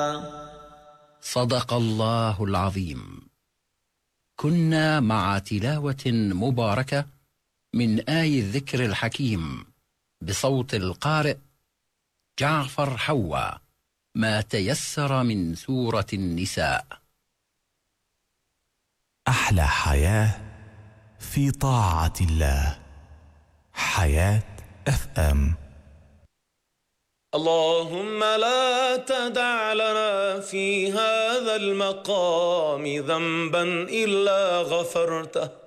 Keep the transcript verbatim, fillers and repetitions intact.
صدق الله العظيم. كنا مع تلاوة مباركة من آي الذكر الحكيم بصوت القارئ جعفر حوا، ما تيسر من سورة النساء. أحلى حياة في طاعة الله. حياة اف ام. اللهم لا تدع لنا في هذا المقام ذنبا إلا غفرته